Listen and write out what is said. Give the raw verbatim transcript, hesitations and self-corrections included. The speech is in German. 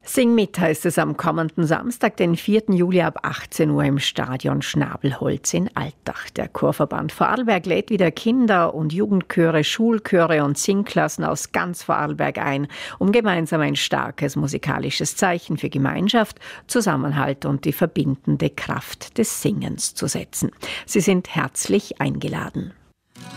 Sing mit heißt es am kommenden Samstag, den vierten Juli ab achtzehn Uhr im Stadion Schnabelholz in Altach. Der Chorverband Vorarlberg lädt wieder Kinder- und Jugendchöre, Schulchöre und Singklassen aus ganz Vorarlberg ein, um gemeinsam ein starkes musikalisches Zeichen für Gemeinschaft, Zusammenhalt und die verbindende Kraft des Singens zu setzen. Sie sind herzlich eingeladen.